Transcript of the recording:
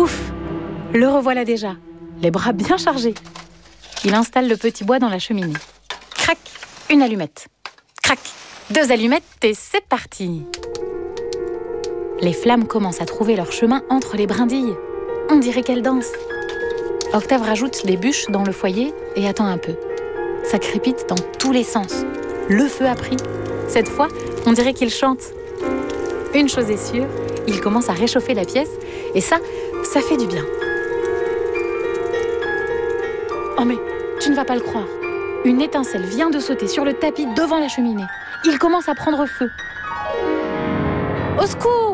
Ouf! Le revoilà déjà, les bras bien chargés. Il installe le petit bois dans la cheminée. Crac! Une allumette. Crac! 2 allumettes et c'est parti! Les flammes commencent à trouver leur chemin entre les brindilles. On dirait qu'elles dansent. Octave rajoute les bûches dans le foyer et attend un peu. Ça crépite dans tous les sens. Le feu a pris. Cette fois, on dirait qu'il chante. Une chose est sûre, il commence à réchauffer la pièce et ça fait du bien. Oh mais, tu ne vas pas le croire. Une étincelle vient de sauter sur le tapis devant la cheminée. Il commence à prendre feu. Au secours!